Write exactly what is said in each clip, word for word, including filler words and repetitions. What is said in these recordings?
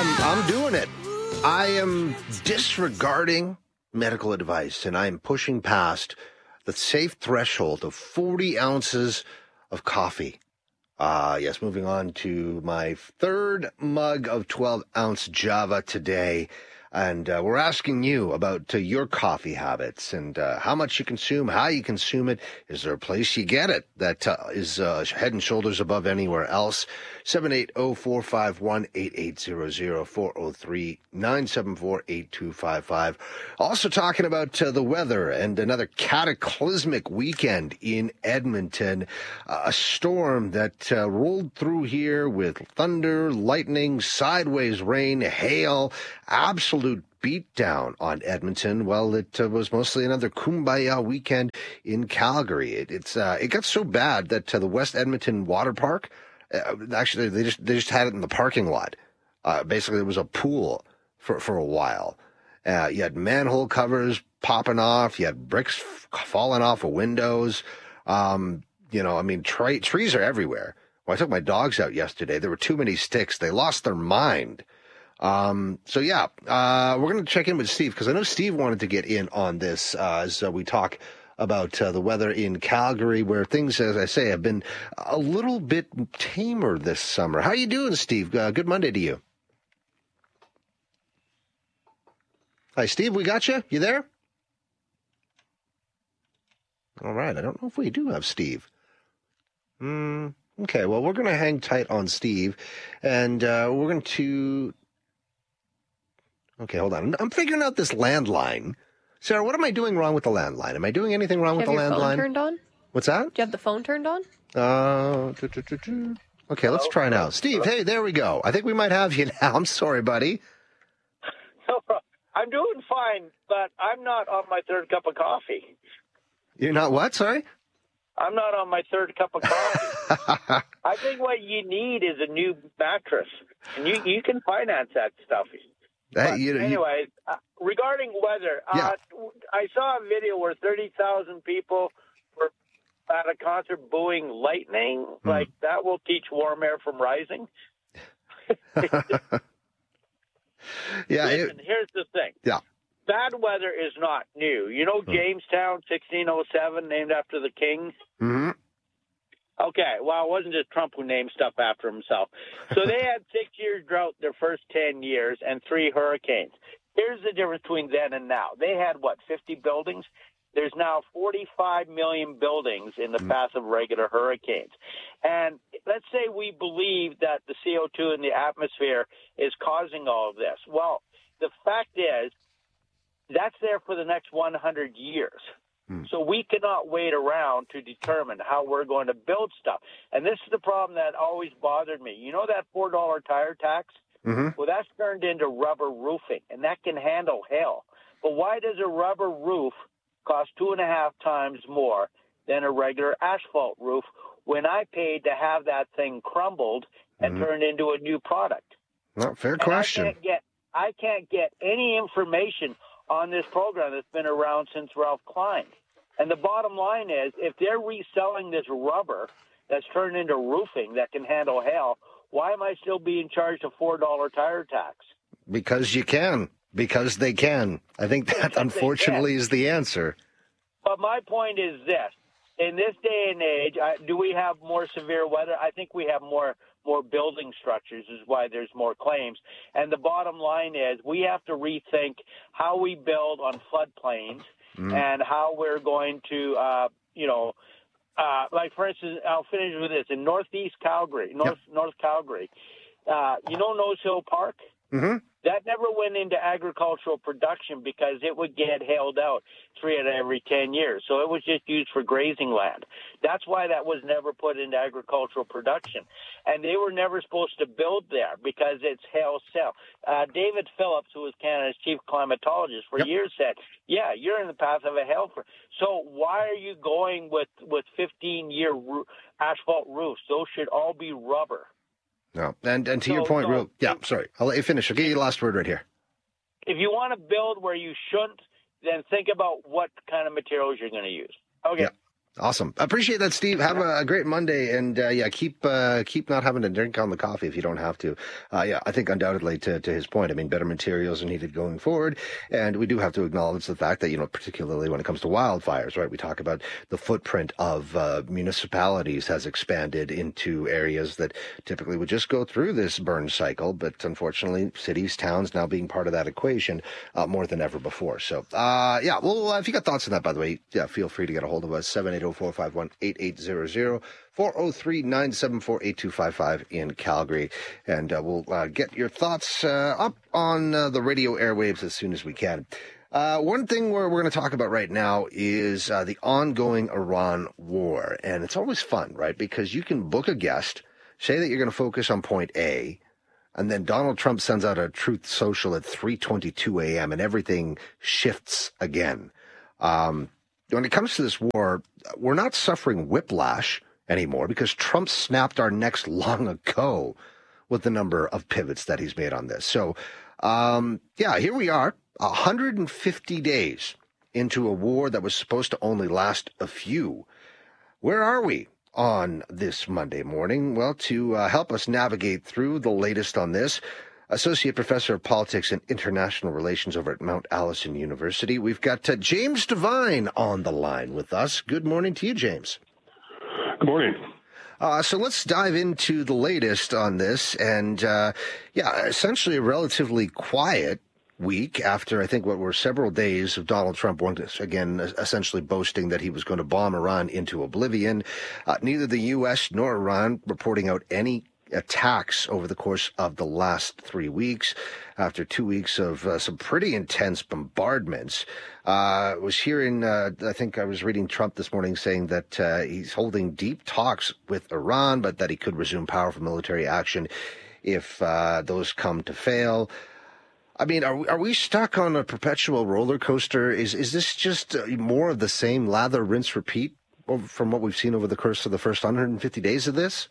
I'm I'm doing it. I am disregarding medical advice, and I am pushing past the safe threshold of forty ounces of coffee. Uh, yes, moving on to my third mug of twelve-ounce Java today. And uh, we're asking you about uh, your coffee habits and uh, how much you consume, how you consume it. Is there a place you get it that uh, is uh, head and shoulders above anywhere else? seven eight zero, four five one, eight eight zero zero, four zero three, nine seven four, eight two five five. Also talking about uh, the weather and another cataclysmic weekend in Edmonton. Uh, a storm that uh, rolled through here with thunder, lightning, sideways rain, hail, absolutely absolute beatdown on Edmonton. Well, it uh, was mostly another kumbaya weekend in Calgary. It, it's uh, it got so bad that uh, the West Edmonton Water Park, uh, actually they just they just had it in the parking lot. Uh, basically, it was a pool for for a while. Uh, you had manhole covers popping off. You had bricks f- falling off of windows. Um, you know, I mean, tra- trees are everywhere. When I took my dogs out yesterday, there were too many sticks. They lost their mind. Um, so yeah, uh, we're going to check in with Steve because I know Steve wanted to get in on this, uh, as uh, we talk about uh, the weather in Calgary, where things, as I say, have been a little bit tamer this summer. How you doing, Steve? Uh, good Monday to you. Hi, Steve. We got you. You there? All right. I don't know if we do have Steve. Hmm. Okay. Well, we're going to hang tight on Steve, and uh, we're going to. Okay, hold on. I'm figuring out this landline. Sarah, what am I doing wrong with the landline? Am I doing anything wrong with the landline? Do you have your phone turned on? What's that? Do you have the phone turned on? Uh, do, do, do, do. Okay, let's try now. Steve, hey, there we go. I think we might have you now. I'm sorry, buddy. No problem. I'm doing fine, but I'm not on my third cup of coffee. You're not what? Sorry? I'm not on my third cup of coffee. I think what you need is a new mattress, and you you can finance that stuff. That, you, anyway, you... uh, regarding weather, yeah. uh, I saw a video where thirty thousand people were at a concert booing lightning. Hmm. Like, that will teach warm air from rising. yeah. Listen, it... here's the thing. Yeah. Bad weather is not new. You know Jamestown, sixteen oh seven, named after the king? Mm-hmm. Okay, well, it wasn't just Trump who named stuff after himself. So they had six years drought their first ten years and three hurricanes. Here's the difference between then and now. They had, what, fifty buildings? There's now forty-five million buildings in the path of regular hurricanes. And let's say we believe that the C O two in the atmosphere is causing all of this. Well, the fact is, that's there for the next one hundred years. Hmm. So we cannot wait around to determine how we're going to build stuff. And this is the problem that always bothered me. You know that four dollar tire tax? Mm-hmm. Well, that's turned into rubber roofing, and that can handle hail. But why does a rubber roof cost two and a half times more than a regular asphalt roof when I paid to have that thing crumbled and mm-hmm. turned into a new product? Well, fair and question. I can't get, I can't get any information on this program that's been around since Ralph Klein. And the bottom line is, if they're reselling this rubber that's turned into roofing that can handle hail, why am I still being charged a four dollar tire tax? Because you can. Because they can. I think that, unfortunately, is the answer. But my point is this. In this day and age, uh, do we have more severe weather? I think we have more more building structures is why there's more claims. And the bottom line is we have to rethink how we build on floodplains mm. and how we're going to, uh, you know, uh, like, for instance, I'll finish with this. In northeast Calgary, north yep. North Calgary, uh, you know Nose Hill Park? Mm-hmm. That never went into agricultural production because it would get hailed out three out of every ten years. So it was just used for grazing land. That's why that was never put into agricultural production. And they were never supposed to build there because it's hail cell. Uh, David Phillips, who was Canada's chief climatologist for yep. years, said, yeah, you're in the path of a hail. For-. So why are you going with, with fifteen-year ro- asphalt roofs? Those should all be rubber. No, and and to so, your point, so, real yeah. Sorry, I'll let you finish. I'll get you the last word right here. If you want to build where you shouldn't, then think about what kind of materials you're going to use. Okay. Yeah. Awesome. Appreciate that, Steve. Have a, a great Monday, and uh, yeah, keep uh, keep not having to drink on the coffee if you don't have to. Uh, yeah, I think undoubtedly to, to his point, I mean, better materials are needed going forward, and we do have to acknowledge the fact that, you know, particularly when it comes to wildfires, right? We talk about the footprint of uh, municipalities has expanded into areas that typically would just go through this burn cycle, but unfortunately, cities, towns now being part of that equation uh, more than ever before. So, uh, yeah, well, uh, if you got thoughts on that, by the way, yeah, feel free to get a hold of us, seven eight zero, four five one, eight eight zero zero, four oh three, nine seven four, eight two five five in Calgary. And uh, we'll uh, get your thoughts uh, up on uh, the radio airwaves as soon as we can. Uh, one thing we're, we're going to talk about right now is uh, the ongoing Iran war. And it's always fun, right? Because you can book a guest, say that you're going to focus on point A, and then Donald Trump sends out a Truth Social at three twenty-two a.m. and everything shifts again. Um, when it comes to this war, we're not suffering whiplash anymore because Trump snapped our necks long ago with the number of pivots that he's made on this. So, um, yeah, here we are, one hundred fifty days into a war that was supposed to only last a few. Where are we on this Monday morning? Well, to uh, help us navigate through the latest on this, Associate Professor of Politics and International Relations over at Mount Allison University, we've got uh, James Devine on the line with us. Good morning to you, James. Good morning. Uh, so let's dive into the latest on this. And, uh, yeah, essentially a relatively quiet week after, I think, what were several days of Donald Trump once again essentially boasting that he was going to bomb Iran into oblivion. Uh, neither the U S nor Iran reporting out any attacks over the course of the last three weeks after two weeks of uh, some pretty intense bombardments. Uh, I was hearing, uh, I think I was reading Trump this morning saying that uh, he's holding deep talks with Iran, but that he could resume powerful military action if uh, those come to fail. I mean, are we, are we stuck on a perpetual roller coaster? Is, is this just more of the same lather, rinse, repeat from what we've seen over the course of the first one hundred fifty days of this?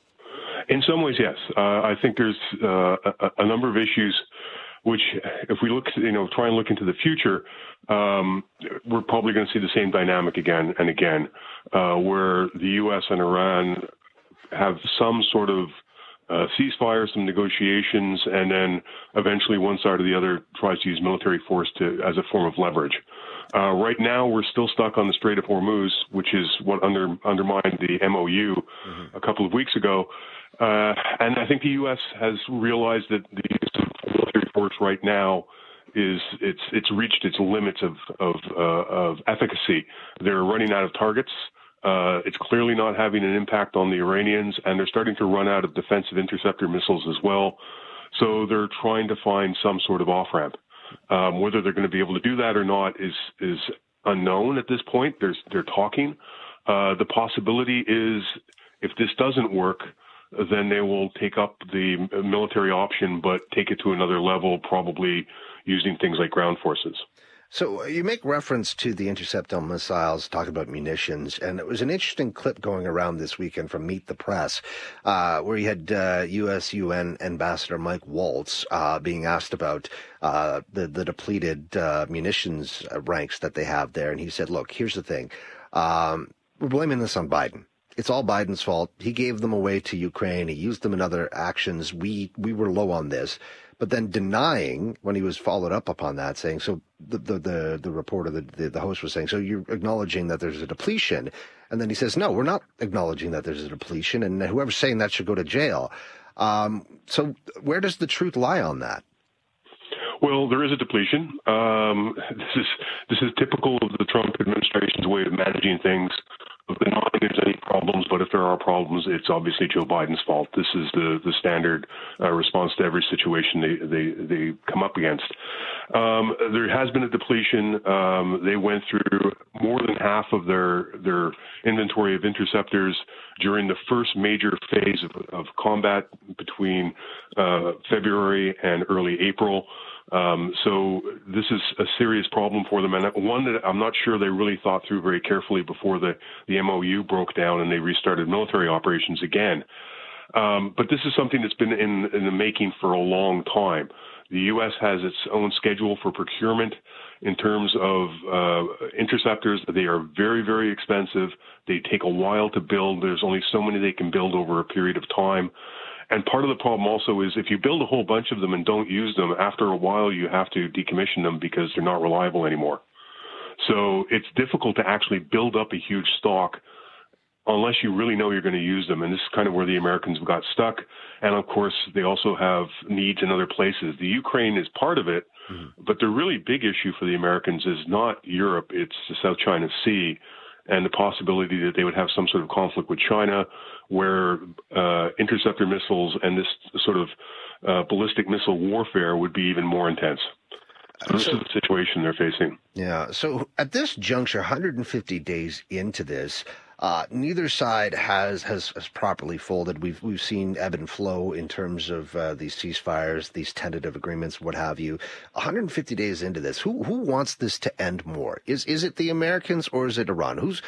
In some ways, yes. Uh, I think there's uh, a, a number of issues which, if we look, you know, try and look into the future, um, we're probably going to see the same dynamic again and again, uh, where the U S and Iran have some sort of uh, ceasefire, some negotiations, and then eventually one side or the other tries to use military force to as a form of leverage. Uh, right now, we're still stuck on the Strait of Hormuz, which is what under, undermined the M O U mm-hmm. a couple of weeks ago. Uh, and I think the U S has realized that the use of military force right now is it's it's reached its limits of of, uh, of efficacy. They're running out of targets. Uh, it's clearly not having an impact on the Iranians, and they're starting to run out of defensive interceptor missiles as well. So they're trying to find some sort of off-ramp. Um, whether they're going to be able to do that or not is is unknown at this point. There's, they're talking. Uh, the possibility is if this doesn't work, then they will take up the military option, but take it to another level, probably using things like ground forces. So you make reference to the interceptor missiles, talk about munitions, and it was an interesting clip going around this weekend from Meet the Press, uh, where you had uh, U S U N Ambassador Mike Waltz uh, being asked about uh, the, the depleted uh, munitions ranks that they have there. And he said, look, here's the thing. Um, we're blaming this on Biden. It's all Biden's fault. He gave them away to Ukraine. He used them in other actions. We we were low on this. But then denying, when he was followed up upon that, saying, so the the the, the reporter, the, the, the host was saying, so you're acknowledging that there's a depletion. And then he says, no, we're not acknowledging that there's a depletion. And whoever's saying that should go to jail. Um, so where does the truth lie on that? Well, there is a depletion. Um, this is this is typical of the Trump administration's way of managing things. Not if there's any problems, but if there are problems, it's obviously Joe Biden's fault. This is the the standard uh, response to every situation they they, they come up against. Um, there has been a depletion. Um, they went through more than half of their their inventory of interceptors during the first major phase of, of combat between uh, February and early April. Um, so this is a serious problem for them, and one that I'm not sure they really thought through very carefully before the, the M O U broke down and they restarted military operations again. Um, but this is something that's been in, in the making for a long time. The U S has its own schedule for procurement in terms of uh, interceptors. They are very, very expensive. They take a while to build. There's only so many they can build over a period of time. And part of the problem also is if you build a whole bunch of them and don't use them, after a while you have to decommission them because they're not reliable anymore. So it's difficult to actually build up a huge stock unless you really know you're going to use them. And this is kind of where the Americans got stuck. And, of course, they also have needs in other places. The Ukraine is part of it, mm-hmm. but the really big issue for the Americans is not Europe, it's the South China Sea and the possibility that they would have some sort of conflict with China where uh, interceptor missiles and this sort of uh, ballistic missile warfare would be even more intense. So this so, is the situation they're facing. Yeah. So at this juncture, one hundred fifty days into this, uh, neither side has, has has properly folded. We've we've seen ebb and flow in terms of uh, these ceasefires, these tentative agreements, what have you. one hundred fifty days into this, who who wants this to end more? Is is it the Americans or is it Iran? Who's